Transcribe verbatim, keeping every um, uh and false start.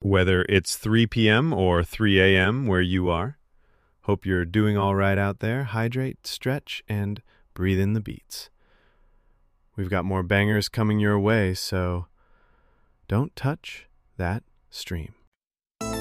Whether it's three p.m. or three a.m. where you are, hope you're doing all right out there. Hydrate, stretch, and breathe in the beats. We've got more bangers coming your way, so don't touch that stream.